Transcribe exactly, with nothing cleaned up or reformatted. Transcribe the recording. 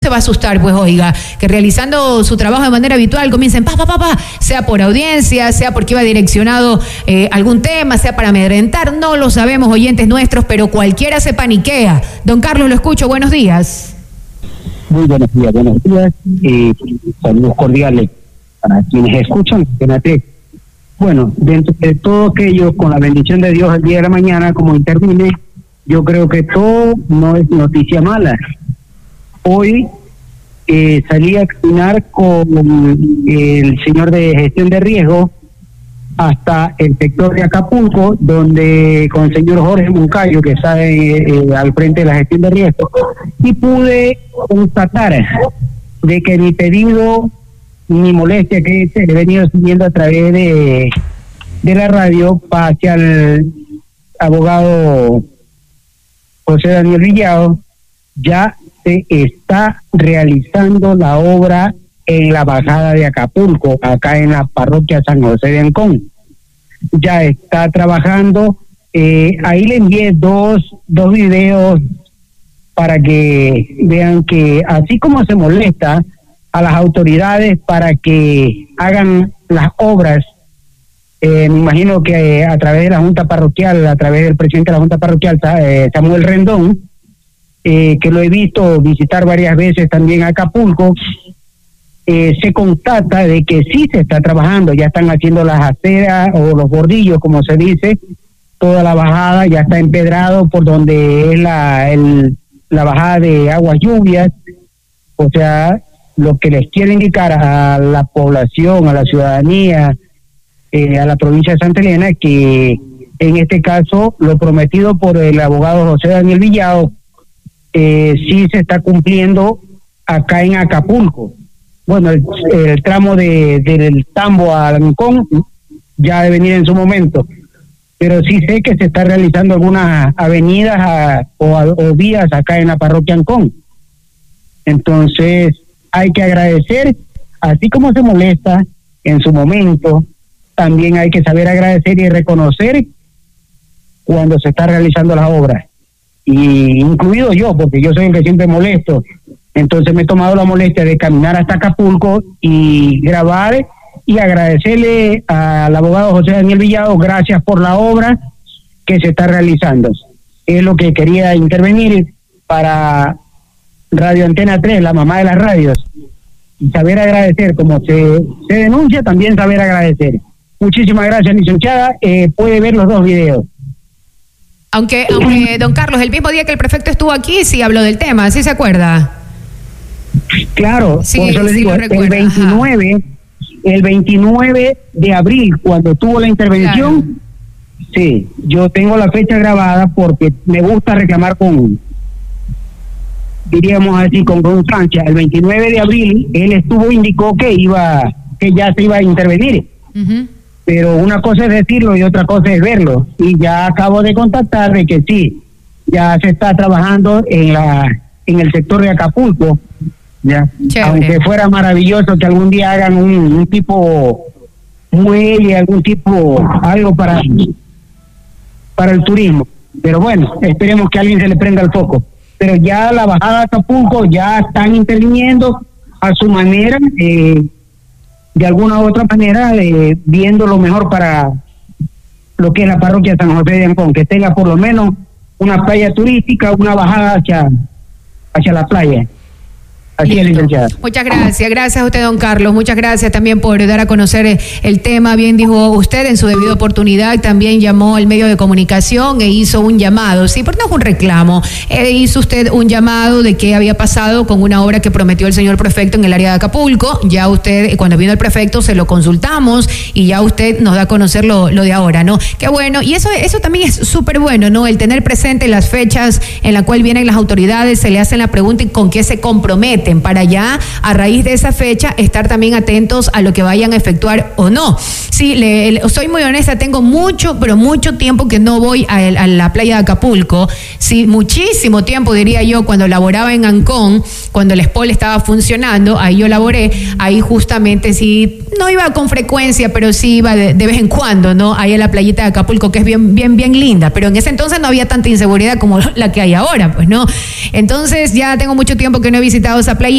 se va a asustar, pues oiga, que realizando su trabajo de manera habitual comiencen pa, pa, pa, pa, sea por audiencia, sea porque iba direccionado eh, algún tema, sea para amedrentar, no lo sabemos, oyentes nuestros, pero cualquiera se paniquea. Don Carlos, lo escucho, buenos días. Muy buenos días, buenos días, eh, saludos cordiales para quienes escuchan, fíjate. Bueno, dentro de todo aquello, con la bendición de Dios el día de la mañana, como intervine, yo creo que todo no es noticia mala. Hoy eh, salí a caminar con el señor de gestión de riesgo hasta el sector de Acapulco, donde con el señor Jorge Moncayo, que está eh, eh, al frente de la gestión de riesgo, y pude constatar de que mi pedido, mi molestia que he venido siguiendo a través de, de la radio hacia el abogado José Daniel Villado, ya se está realizando la obra en la bajada de Acapulco, acá en la parroquia San José de Ancón. Ya está trabajando, eh, ahí le envié dos, dos videos para que vean que así como se molesta a las autoridades para que hagan las obras, eh, me imagino que eh, a través de la Junta Parroquial, a través del presidente de la Junta Parroquial, eh, Samuel Rendón, eh, que lo he visto visitar varias veces también a Acapulco, eh, se constata de que sí se está trabajando, ya están haciendo las aceras o los bordillos, como se dice, toda la bajada ya está empedrado por donde es la, el, la bajada de aguas lluvias, o sea, lo que les quiero indicar a la población, a la ciudadanía, eh, a la provincia de Santa Elena, que en este caso lo prometido por el abogado José Daniel Villado eh, sí se está cumpliendo acá en Acapulco. Bueno, el, el tramo de del Tambo a Ancón ya debe venir en su momento, pero sí sé que se está realizando algunas avenidas a, o, a, o vías acá en la parroquia Ancón. Entonces hay que agradecer, así como se molesta en su momento, también hay que saber agradecer y reconocer cuando se está realizando las obras, y incluido yo, porque yo soy el que siempre molesto. Entonces me he tomado la molestia de caminar hasta Acapulco y grabar y agradecerle al abogado José Daniel Villado, gracias por la obra que se está realizando. Es lo que quería intervenir para Radio Antena tres, la mamá de las radios, y saber agradecer, como se, se denuncia, también saber agradecer. Muchísimas gracias, licenciada. Eh, puede ver los dos videos. Aunque, aunque, don Carlos, el mismo día que el prefecto estuvo aquí, sí habló del tema, ¿sí se acuerda? Claro, sí, por eso les sí digo, el veintinueve, el veintinueve de abril, cuando tuvo la intervención, claro. Sí, yo tengo la fecha grabada porque me gusta reclamar con, diríamos así, con constancia. El veintinueve de abril, él estuvo, indicó que iba, que ya se iba a intervenir. Uh-huh. Pero una cosa es decirlo y otra cosa es verlo. Y ya acabo de contactar de que sí, ya se está trabajando en la en el sector de Acapulco. Ya, aunque fuera maravilloso que algún día hagan un, un tipo muelle, algún tipo, algo para, para el turismo. Pero bueno, esperemos que a alguien se le prenda el foco. Pero ya la bajada de Acapulco ya están interviniendo a su manera, eh, de alguna u otra manera, eh, viendo lo mejor para lo que es la parroquia San José de Ancón, que tenga por lo menos una playa turística, una bajada hacia, hacia la playa. Así es, licenciada. Muchas gracias, gracias a usted, don Carlos, muchas gracias también por dar a conocer el tema. Bien dijo usted, en su debida oportunidad también llamó al medio de comunicación e hizo un llamado, sí, pero no es un reclamo, eh, hizo usted un llamado de qué había pasado con una obra que prometió el señor prefecto en el área de Acapulco. Ya usted, cuando vino el prefecto, se lo consultamos y ya usted nos da a conocer lo, lo de ahora, ¿no? Qué bueno, y eso, eso también es súper bueno, ¿no? El tener presente las fechas en las cuales vienen las autoridades, se le hacen la pregunta y con qué se comprometen, para ya, a raíz de esa fecha, estar también atentos a lo que vayan a efectuar o no. Sí, le, le, soy muy honesta, tengo mucho, pero mucho tiempo que no voy a, a la playa de Acapulco. Sí, muchísimo tiempo, diría yo, cuando laboraba en Ancón, cuando el Spol estaba funcionando, ahí yo laboré, ahí justamente sí, no iba con frecuencia, pero sí iba de, de vez en cuando, ¿no? Ahí a la playita de Acapulco, que es bien, bien, bien linda, pero en ese entonces no había tanta inseguridad como la que hay ahora, pues, ¿no? Entonces ya tengo mucho tiempo que no he visitado esa playa.